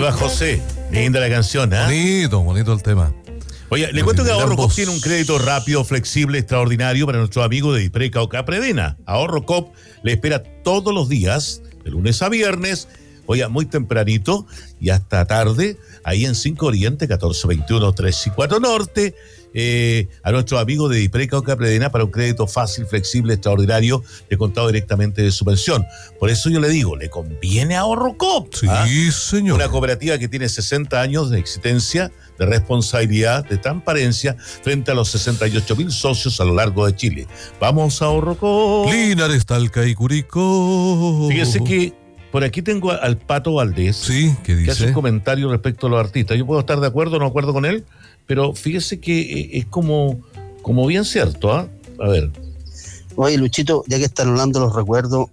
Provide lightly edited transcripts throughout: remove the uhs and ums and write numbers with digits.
Viva José, linda la canción, ¿eh? Bonito el tema. Oye, le cuento que AhorroCop tiene un crédito rápido, flexible, extraordinario para nuestros amigos de Dispreca o Capredena. AhorroCop le espera todos los días, de lunes a viernes, oye, muy tempranito y hasta tarde, ahí en 5 Oriente, 1421, 3 y 4 Norte, a nuestros amigos de Dispreca o Capredena para un crédito fácil, flexible, extraordinario, de contado directamente de su pensión. Por eso yo le digo, le conviene a AhorroCop. Sí, señor. Una cooperativa que tiene 60 años de existencia, de responsabilidad, de transparencia frente a los 68.000 socios a lo largo de Chile. Vamos a AhorroCop. Linares, Talca y Curicó. Fíjese que por aquí tengo al Pato Valdés. Sí, ¿qué dice? Que hace un comentario respecto a los artistas. Yo puedo estar de acuerdo o no de acuerdo con él, pero fíjese que es como bien cierto, ¿ah? A ver. Oye, Luchito, ya que están hablando los recuerdos,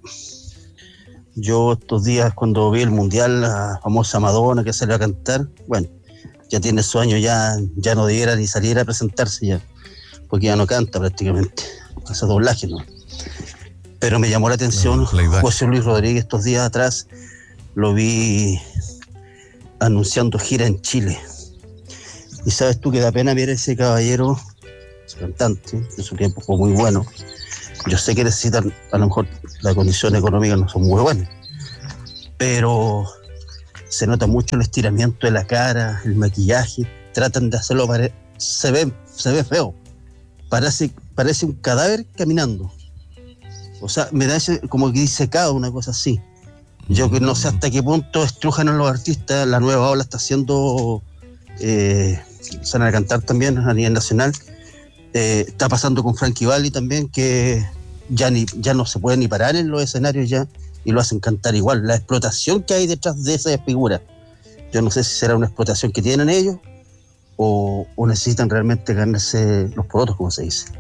yo estos días cuando vi el Mundial, la famosa Madonna que salió a cantar, bueno, ya tiene su año, ya no debiera ni salir a presentarse ya, porque ya no canta prácticamente, hace doblaje, ¿no? Pero me llamó la atención José Luis Rodríguez estos días atrás, lo vi anunciando gira en Chile. Y sabes tú que da pena ver a ese caballero, ese cantante, en su tiempo fue muy bueno. Yo sé que necesitan, a lo mejor las condiciones económicas no son muy buenas, pero se nota mucho el estiramiento de la cara, el maquillaje, tratan de hacerlo, se ve feo, parece un cadáver caminando. O sea, me da ese, como que disecado, una cosa así. Yo que no sé hasta qué punto estrujan a los artistas, la nueva ola está haciendo, salen a cantar también a nivel nacional. Está pasando con Frankie Valli también, que ya no se puede ni parar en los escenarios ya, y lo hacen cantar igual. La explotación que hay detrás de esa figura, yo no sé si será una explotación que tienen ellos o necesitan realmente ganarse los porotos, como se dice.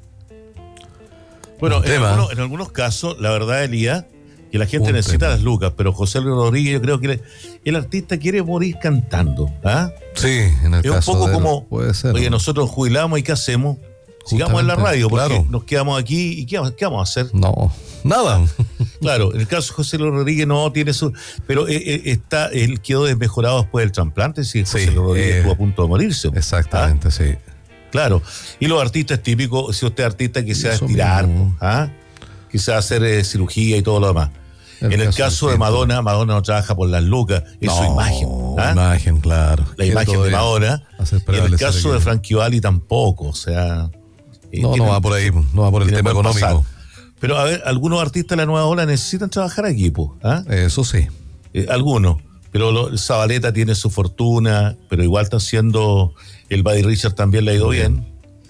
Bueno, en algunos casos, la verdad, Elías, que la gente necesita las lucas, pero José Luis Rodríguez, yo creo que el artista quiere morir cantando, ¿ah? Sí, en el caso es un poco de como, puede ser, oye, nosotros jubilamos y ¿qué hacemos? Sigamos en la radio, porque claro, nos quedamos aquí y ¿qué vamos a hacer? No, nada. Claro, en el caso de José Luis Rodríguez no tiene su... Pero él quedó desmejorado después del trasplante, si José Luis Rodríguez estuvo a punto de morirse. Exactamente, sí. Claro, y los artistas típicos, si usted es artista, que se va a estirar, que se va a hacer cirugía y todo lo demás. En el caso de Madonna no trabaja por las lucas, es su imagen. Imagen, claro. La imagen de Madonna. Y en el caso de Frankie Valli tampoco, o sea... no va por ahí, no va por el tema económico. Pero a ver, algunos artistas de la nueva ola necesitan trabajar aquí, ¿ah? Eso sí. Algunos. Pero Zabaleta tiene su fortuna, pero igual está haciendo... El Buddy Richard también le ha ido bien.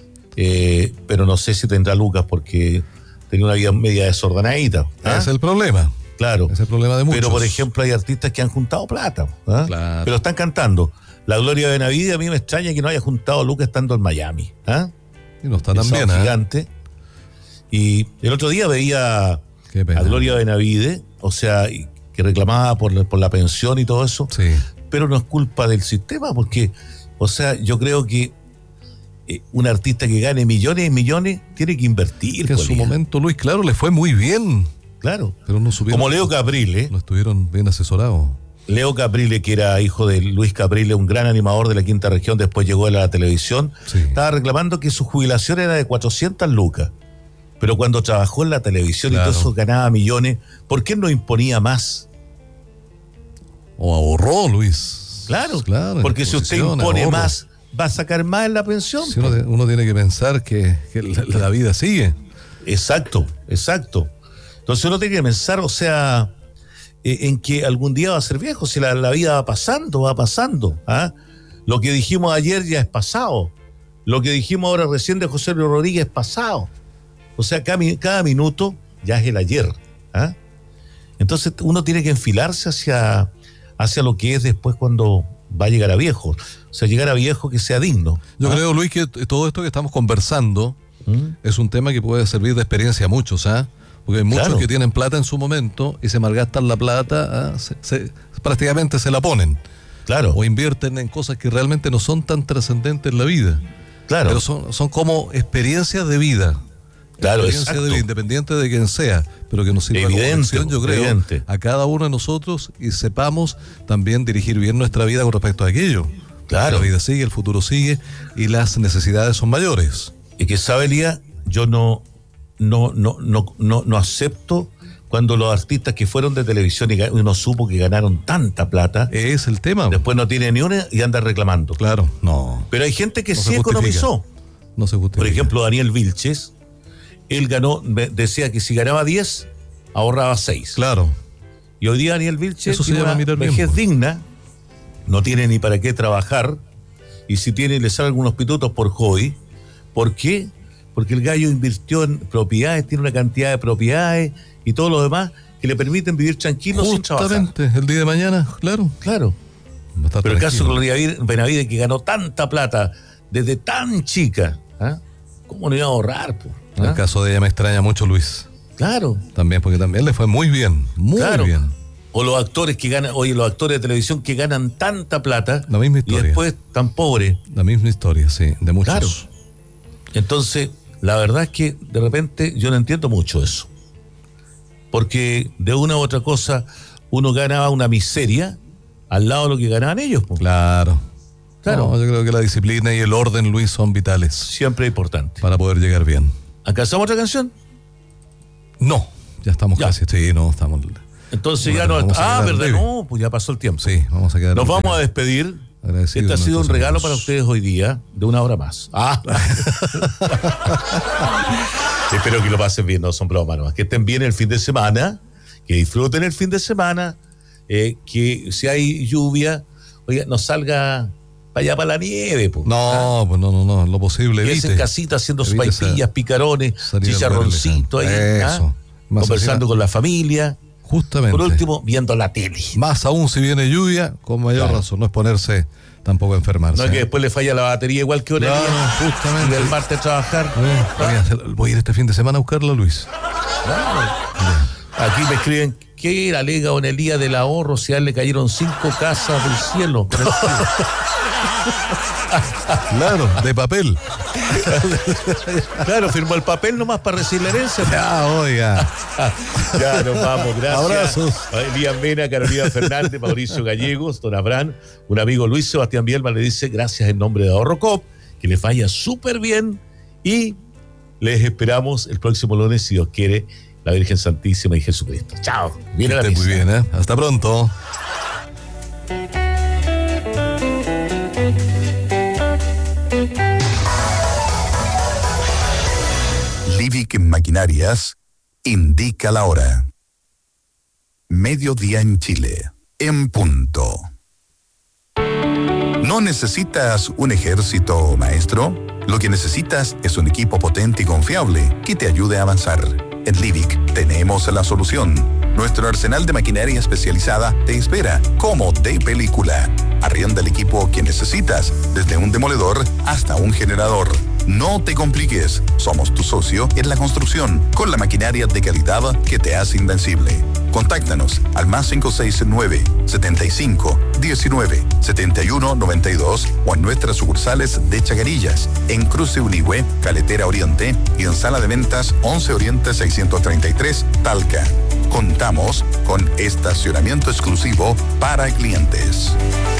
Pero no sé si tendrá lucas porque tenía una vida media desordenadita. Ese es el problema. Claro. Ese es el problema de muchos. Pero, por ejemplo, hay artistas que han juntado plata. Claro. Pero están cantando. La Gloria Benavides, a mí me extraña que no haya juntado lucas estando en Miami. Y no está tan bien, gigante. Y el otro día veía a Gloria Benavides, o sea, que reclamaba por la pensión y todo eso. Sí. Pero no es culpa del sistema, porque, o sea, yo creo que un artista que gane millones y millones tiene que invertir. Que en su momento, Luis, claro, le fue muy bien. Claro. Pero no supieron. Como Leo Caprile. No estuvieron bien asesorados. Leo Caprile, que era hijo de Luis Caprile, un gran animador de la Quinta Región, después llegó a la televisión, estaba reclamando que su jubilación era de 400 lucas. Pero cuando trabajó en la televisión y todo eso ganaba millones, ¿por qué no imponía más? O ahorró, Luis. Claro, porque si usted impone más, va a sacar más en la pensión. Si uno tiene que pensar que la vida sigue. Exacto. Entonces uno tiene que pensar, o sea, en que algún día va a ser viejo, si la vida va pasando. Lo que dijimos ayer ya es pasado. Lo que dijimos ahora recién de José Luis Rodríguez es pasado. O sea, cada minuto ya es el ayer. Entonces uno tiene que enfilarse hacia lo que es después cuando va a llegar a viejo. O sea, llegar a viejo que sea digno. Yo creo, Luis, que todo esto que estamos conversando es un tema que puede servir de experiencia a muchos, porque hay muchos que tienen plata en su momento y se malgastan la plata, prácticamente se la ponen. Claro. O invierten en cosas que realmente no son tan trascendentes en la vida. Claro. Pero son como experiencias de vida. Claro, experiencia independiente de quien sea, pero que nos sirva como lección, yo creo, a cada uno de nosotros y sepamos también dirigir bien nuestra vida con respecto a aquello. Claro. La vida sigue, el futuro sigue y las necesidades son mayores. Y que sabe, Elías, yo no acepto cuando los artistas que fueron de televisión y uno supo que ganaron tanta plata. Es el tema. Después no tiene ni una y anda reclamando. Claro, no. Pero hay gente que sí economizó. No se justifica. Por ejemplo, Daniel Vilches, él decía que si ganaba 10, ahorraba 6. Claro. Y hoy día Daniel Vilches tiene una vejez digna, no tiene ni para qué trabajar, y si tiene le salen algunos pitutos por hobby. ¿Por qué? Porque el gallo invirtió en propiedades, tiene una cantidad de propiedades y todo lo demás que le permiten vivir tranquilo sin trabajar. Justamente, el día de mañana, claro. Claro. Pero el caso de Gloria Benavides, que ganó tanta plata desde tan chica, ¿cómo no iba a ahorrar? El caso de ella me extraña mucho, Luis. Claro. También, porque también le fue muy bien, muy bien. O los actores que ganan, los actores de televisión que ganan tanta plata, la misma historia, y después tan pobres. La misma historia, sí, de muchos. Claro. Entonces, la verdad es que de repente yo no entiendo mucho eso. Porque de una u otra cosa uno ganaba una miseria al lado de lo que ganaban ellos. Claro. No, yo creo que la disciplina y el orden, Luis, son vitales. Siempre importante. Para poder llegar bien. ¿Alcanzamos otra canción? No, ya estamos casi. Sí, no, estamos. Entonces ya no. ¿Verdad? No, pues ya pasó el tiempo. Sí, vamos a quedar. Nos vamos a despedir. Este ha sido un regalo para ustedes hoy día de una hora más. Espero que lo pasen bien, no son bromas nomás. Que estén bien el fin de semana, que disfruten el fin de semana, que si hay lluvia, oiga, no salga para allá para la nieve. No, pues no, lo posible. Que en casita haciendo sopaipillas, picarones, chicharroncitos ahí, conversando con la familia. Justamente. Por último, viendo la tele. Más aún si viene lluvia, con mayor razón, no es ponerse tampoco a enfermarse. No es que después le falla la batería igual que ahora. Justamente. Y del martes a trabajar. Voy a ir este fin de semana a buscarla, Luis. Aquí me escriben que era alega en el día del ahorro, si a él le cayeron 5 casas del cielo. Claro, de papel. Claro, firmó el papel nomás para recibir la herencia. Oiga. Ya nos vamos, gracias. Abrazos. Elías Mena, Carolina Fernández, Mauricio Gallegos, don Abraham, un amigo Luis Sebastián Bielma le dice gracias en nombre de Ahorro Coop, que les vaya súper bien y les esperamos el próximo lunes, si Dios quiere, la Virgen Santísima y Jesucristo. Chao. Viene la misa. Muy bien, ¿eh? Hasta pronto. Livik Maquinarias indica la hora. Mediodía en Chile, en punto. ¿No necesitas un ejército maestro? Lo que necesitas es un equipo potente y confiable que te ayude a avanzar. En Livik tenemos la solución. Nuestro arsenal de maquinaria especializada te espera como de película. Arrienda el equipo que necesitas, desde un demoledor hasta un generador. No te compliques, somos tu socio en la construcción, con la maquinaria de calidad que te hace invencible. Contáctanos al más 569-75-19-71-92 o en nuestras sucursales de Chacarillas, en Cruce Unigüe, Caletera Oriente y en Sala de Ventas 11 Oriente 633, Talca. Contamos con estacionamiento exclusivo para clientes.